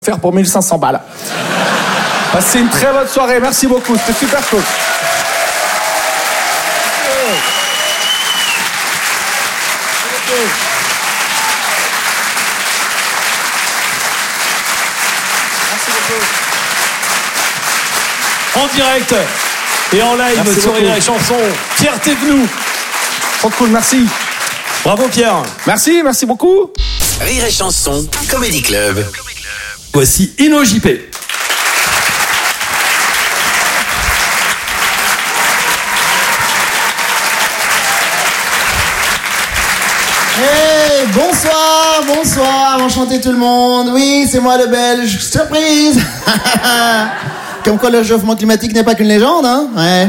Faire pour 1500 balles. Passez une très bonne soirée, merci beaucoup, c'était super cool. Merci beaucoup. En direct et en live Merci sur beaucoup. Rire et Chanson. Pierre Thévenoud. Trop cool, merci. Bravo Pierre. Merci beaucoup. Rire et Chanson, Comedy Club. Voici Ino JP. Hey, bonsoir, enchanté tout le monde. Oui, c'est moi le Belge, surprise. Comme quoi le réchauffement climatique n'est pas qu'une légende, hein. Ouais.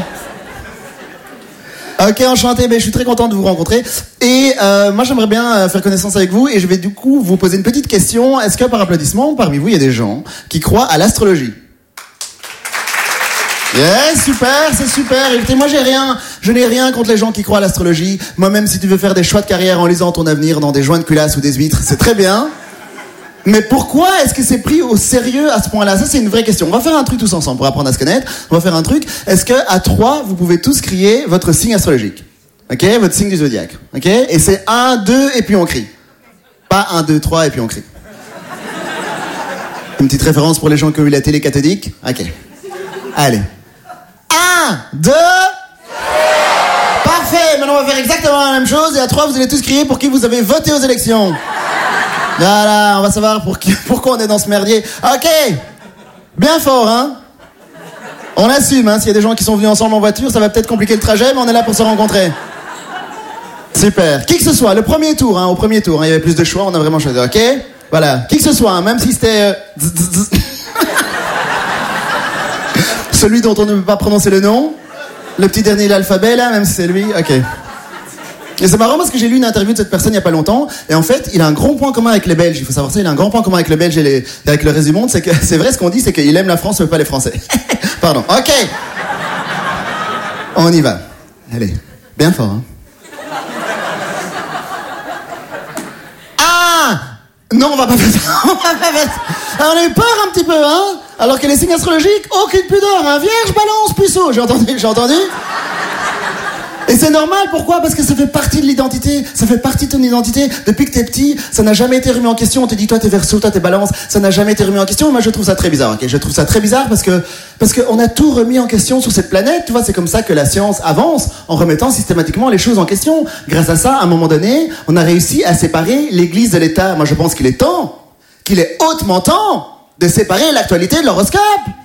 Ok, enchanté, je suis très content de vous rencontrer. Et moi j'aimerais bien faire connaissance avec vous et je vais du coup vous poser une petite question. Est-ce que par applaudissement, parmi vous, il y a des gens qui croient à l'astrologie ? Yeah, super, c'est super. Écoutez, moi je n'ai rien contre les gens qui croient à l'astrologie. Moi-même, si tu veux faire des choix de carrière en lisant ton avenir dans des joints de culasse ou des huîtres, c'est très bien. Mais pourquoi est-ce que c'est pris au sérieux à ce point-là ? Ça, c'est une vraie question. On va faire un truc tous ensemble pour apprendre à se connaître. On va faire un truc. Est-ce que à 3, vous pouvez tous crier votre signe astrologique ? Ok ? Votre signe du zodiaque. Ok ? Et c'est 1, 2 et puis on crie. Pas 1, 2, 3 et puis on crie. Une petite référence pour les gens qui ont eu la télé cathodique ? Ok. Allez. 1, 2... Parfait, maintenant on va faire exactement la même chose et à 3 vous allez tous crier pour qui vous avez voté aux élections. Voilà, on va savoir pourquoi on est dans ce merdier. Ok, bien fort, hein. On assume, hein, s'il y a des gens qui sont venus ensemble en voiture, ça va peut-être compliquer le trajet, mais on est là pour se rencontrer. Super, qui que ce soit, le premier tour, hein, au premier tour, hein, il y avait plus de choix, on a vraiment choisi, ok. Voilà, qui que ce soit, hein, même si c'était... celui dont on ne peut pas prononcer le nom, le petit dernier de l'alphabet là, même si c'est lui, ok. Et c'est marrant parce que j'ai lu une interview de cette personne il y a pas longtemps, et en fait, il a un grand point commun avec les Belges, il faut savoir ça, il a un grand point commun avec les Belges et avec le reste du monde, c'est que c'est vrai ce qu'on dit, c'est qu'il aime la France mais pas les Français. Pardon, ok. On y va. Allez, bien fort, hein. Ah non, on va pas faire ça, on va pas faire ça. Alors, on a eu peur un petit peu, hein. Alors que les signes astrologiques, aucune pudeur, hein. Vierge, balance, puceau, j'ai entendu. Et c'est normal, pourquoi ? Parce que ça fait partie de l'identité, ça fait partie de ton identité. Depuis que t'es petit, ça n'a jamais été remis en question. On te dit, toi t'es Verseau, toi t'es Balance, ça n'a jamais été remis en question. Moi je trouve ça très bizarre, ok ? Je trouve ça très bizarre parce que on a tout remis en question sur cette planète. Tu vois, c'est comme ça que la science avance, en remettant systématiquement les choses en question. Grâce à ça, à un moment donné, on a réussi à séparer l'Église de l'État. Moi je pense qu'il est temps, qu'il est hautement temps de séparer l'actualité de l'horoscope.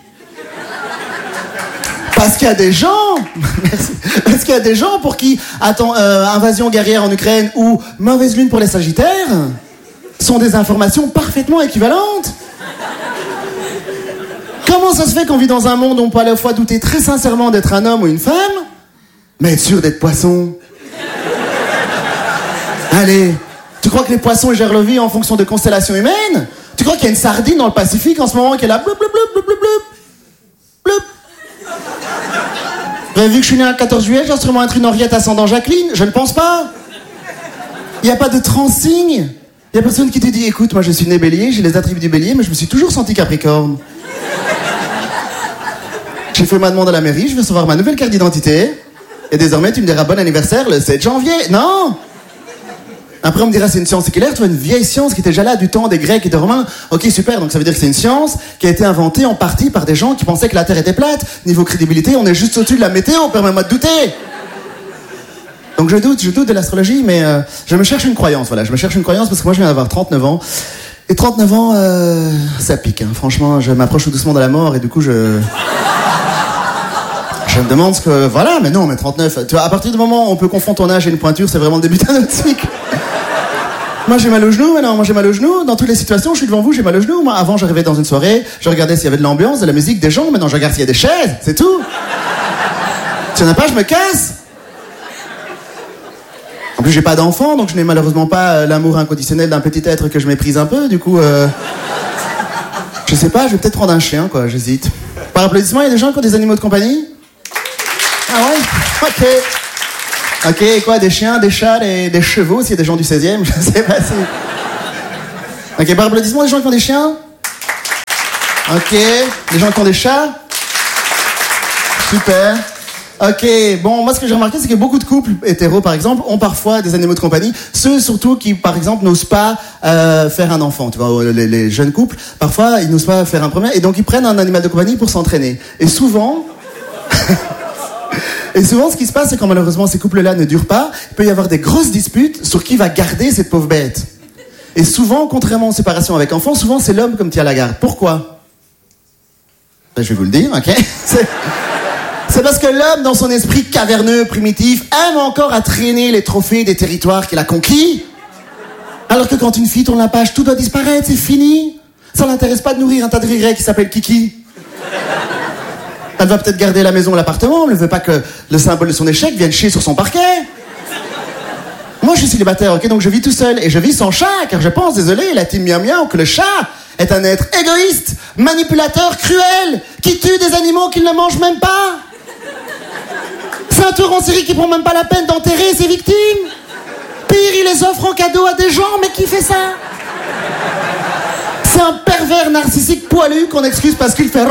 Parce qu'il y a des gens, merci, parce qu'il y a des gens pour qui, invasion guerrière en Ukraine ou mauvaise lune pour les Sagittaires sont des informations parfaitement équivalentes. Comment ça se fait qu'on vit dans un monde où on peut à la fois douter très sincèrement d'être un homme ou une femme, mais être sûr d'être poisson ? Allez, tu crois que les poissons gèrent leur vie en fonction de constellations humaines ? Tu crois qu'il y a une sardine dans le Pacifique en ce moment qui est là, bloup, bloup, bloup, bloup, bloup, bloup, bloup. Vous avez vu que je suis né le 14 juillet, j'ai sûrement être une Henriette ascendant Jacqueline ? Je ne pense pas. Il n'y a pas de transsigne. Il n'y a personne qui te dit, écoute, moi je suis né bélier, j'ai les attributs du bélier, mais je me suis toujours senti capricorne. J'ai fait ma demande à la mairie, je veux savoir ma nouvelle carte d'identité. Et désormais, tu me diras bon anniversaire le 7 janvier. Non ! Après, on me dira c'est une science séculaire, tu vois, une vieille science qui était déjà là du temps des Grecs et des Romains. Ok, super, donc ça veut dire que c'est une science qui a été inventée en partie par des gens qui pensaient que la Terre était plate. Niveau crédibilité, on est juste au-dessus de la météo, permets-moi de douter. Donc je doute de l'astrologie, mais je me cherche une croyance, voilà. Je me cherche une croyance parce que moi je viens d'avoir 39 ans. Et 39 ans, ça pique, hein. Franchement, je m'approche tout doucement de la mort et du coup je me demande ce que... Voilà, mais non, mais 39... Tu vois, à partir du moment où on peut confondre ton âge et une pointure, c'est vraiment le début d'un autre cycle. Moi j'ai mal au genou, maintenant moi j'ai mal au genou. Dans toutes les situations, je suis devant vous, j'ai mal au genou. Moi avant j'arrivais dans une soirée, je regardais s'il y avait de l'ambiance, de la musique, des gens. Maintenant je regarde s'il y a des chaises, c'est tout. S'il n'y en a pas, je me casse. En plus j'ai pas d'enfant, donc je n'ai malheureusement pas l'amour inconditionnel d'un petit être que je méprise un peu. Du coup, je sais pas, je vais peut-être prendre un chien, quoi, j'hésite. Par applaudissement, il y a des gens qui ont des animaux de compagnie ? Ah ouais ? Ok. Ok, quoi, des chiens, des chats, des chevaux, s'il y a des gens du 16e, je sais pas si... Ok, par applaudissement, des gens qui ont des chiens ? Ok. Les gens qui ont des chats? Super. Ok, bon, moi ce que j'ai remarqué, c'est que beaucoup de couples hétéros, par exemple, ont parfois des animaux de compagnie. Ceux surtout qui, par exemple, n'osent pas faire un enfant. Tu vois, les jeunes couples, parfois, ils n'osent pas faire un premier, et donc ils prennent un animal de compagnie pour s'entraîner. Et souvent, ce qui se passe, c'est quand malheureusement ces couples-là ne durent pas, il peut y avoir des grosses disputes sur qui va garder cette pauvre bête. Et souvent, contrairement aux séparations avec enfants, souvent c'est l'homme comme tient la garde. Pourquoi? Ben, je vais vous le dire, ok? C'est parce que l'homme, dans son esprit caverneux, primitif, aime encore à traîner les trophées des territoires qu'il a conquis. Alors que quand une fille tourne la page, tout doit disparaître, c'est fini. Ça l'intéresse pas de nourrir un tas de rirets qui s'appelle Kiki. Elle va peut-être garder la maison ou l'appartement, mais elle ne veut pas que le symbole de son échec vienne chier sur son parquet. Moi, je suis célibataire, ok, donc je vis tout seul. Et je vis sans chat, car je pense, désolé, la team miam miam, que le chat est un être égoïste, manipulateur, cruel, qui tue des animaux qu'il ne mange même pas. C'est un tueur en série qui prend même pas la peine d'enterrer ses victimes. Pire, il les offre en cadeau à des gens, mais qui fait ça? C'est un pervers narcissique poilu qu'on excuse parce qu'il fait...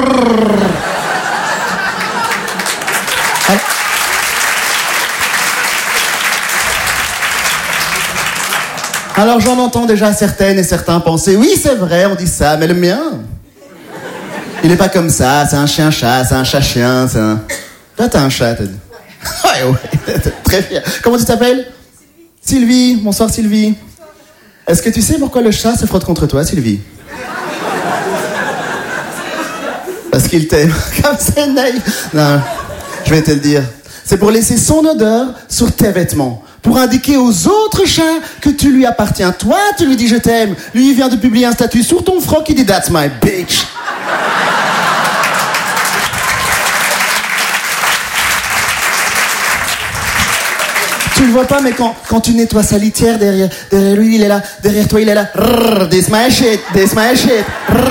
Alors j'en entends déjà certaines et certains penser, oui c'est vrai, on dit ça, mais le mien, il est pas comme ça, c'est un chien-chat, c'est un chat-chien, c'est un... Toi t'as un chat, t'as dit. Ouais, très fier. Comment tu t'appelles? Sylvie. Bonsoir Sylvie. Est-ce que tu sais pourquoi le chat se frotte contre toi, Sylvie? Parce qu'il t'aime. Comme c'est naïf. Non, je vais te le dire. C'est pour laisser son odeur sur tes vêtements. Pour indiquer aux autres chats que tu lui appartiens. Toi, tu lui dis je t'aime. Lui, il vient de publier un statut sur ton froc, il dit that's my bitch. Tu le vois pas, mais quand tu nettoies sa litière, derrière lui, il est là. Derrière toi, il est là. This my shit, this my shit.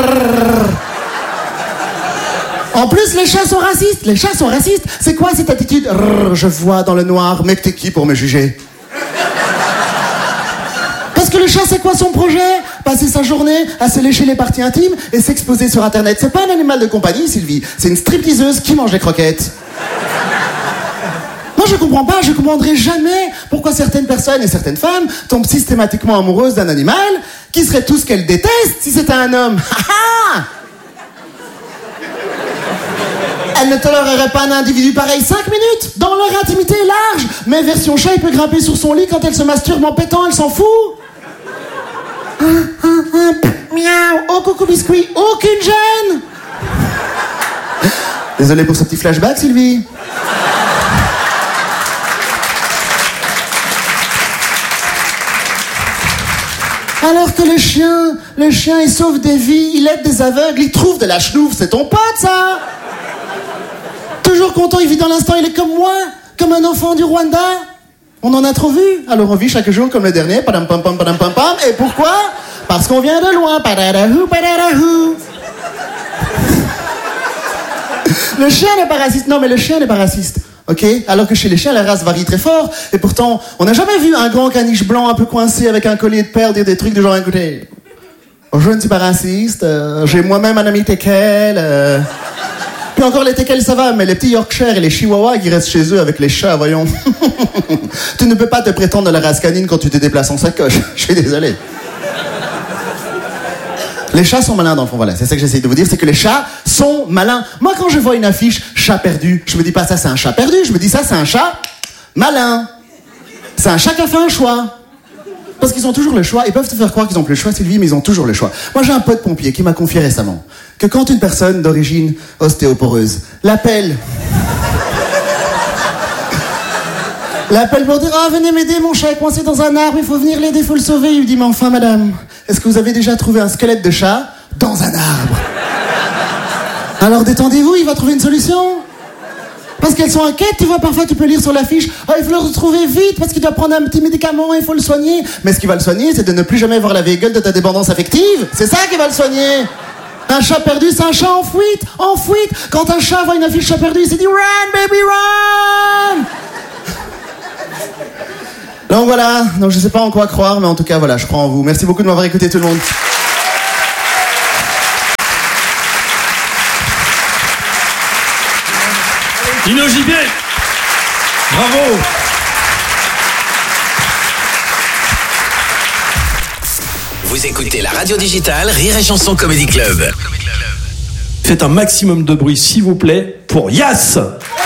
En plus, les chats sont racistes. Les chats sont racistes. C'est quoi cette attitude? Je vois dans le noir. Mec, t'es qui pour me juger? Parce que le chat, c'est quoi son projet? Passer sa journée à se lécher les parties intimes et s'exposer sur Internet. C'est pas un animal de compagnie, Sylvie. C'est une stripteaseuse qui mange des croquettes. Moi, je comprends pas, je comprendrai jamais pourquoi certaines personnes et certaines femmes tombent systématiquement amoureuses d'un animal qui serait tout ce qu'elles détestent si c'était un homme. Elles ne toléreraient pas un individu pareil 5 minutes dans leur intimité large. Mais version chat, il peut grimper sur son lit quand elle se masturbe en pétant, elle s'en fout. Miaou, oh coucou biscuit, aucune gêne. Désolé pour ce petit flashback, Sylvie. Alors que le chien, il sauve des vies, il aide des aveugles, il trouve de la chenouf, c'est ton pote, ça. Toujours content, il vit dans l'instant, il est comme moi, comme un enfant du Rwanda. On en a trop vu, alors on vit chaque jour comme le dernier, padam pam pam padam pam pam. Et pourquoi? Parce qu'on vient de loin, padadahou padadahou. Le chien n'est pas raciste, non mais le chien n'est pas raciste. Ok? Alors que chez les chiens, la race varie très fort. Et pourtant, on n'a jamais vu un grand caniche blanc un peu coincé avec un collier de perles dire des trucs du genre, écoutez, je ne suis pas raciste, j'ai moi-même un ami teckel. Puis encore les teckels ça va, mais les petits Yorkshire et les Chihuahuas qui restent chez eux avec les chats, voyons. Tu ne peux pas te prétendre de la race canine quand tu te déplaces en sacoche. Je suis désolé. Les chats sont malins dans le fond, voilà, c'est ça que j'essaie de vous dire, c'est que les chats sont malins. Moi, quand je vois une affiche chat perdu, je me dis pas ça c'est un chat perdu, je me dis ça c'est un chat malin. C'est un chat qui a fait un choix. Parce qu'ils ont toujours le choix, ils peuvent te faire croire qu'ils ont plus le choix, Sylvie, mais ils ont toujours le choix. Moi, j'ai un pote pompier qui m'a confié récemment que quand une personne d'origine ostéoporeuse l'appelle pour dire « Ah, venez m'aider, mon chat est coincé dans un arbre, il faut venir l'aider, il faut le sauver. » Il lui dit « Mais enfin, madame, est-ce que vous avez déjà trouvé un squelette de chat dans un arbre ?» Alors détendez-vous, il va trouver une solution. Parce qu'elles sont inquiètes, tu vois, parfois tu peux lire sur l'affiche « Ah, il faut le retrouver vite parce qu'il doit prendre un petit médicament, il faut le soigner. » Mais ce qui va le soigner, c'est de ne plus jamais voir la vieille gueule de ta dépendance affective. C'est ça qui va le soigner. Un chat perdu, c'est un chat en fuite, en fuite. Quand un chat voit une affiche chat perdu, il s'est dit « Run, baby, run !» Donc voilà, donc je sais pas en quoi croire, mais en tout cas voilà, je crois en vous. Merci beaucoup de m'avoir écouté tout le monde. InnoJP. Bravo. Vous écoutez la radio digitale Rire et Chanson Comedy Club. Faites un maximum de bruit, s'il vous plaît, pour Yass.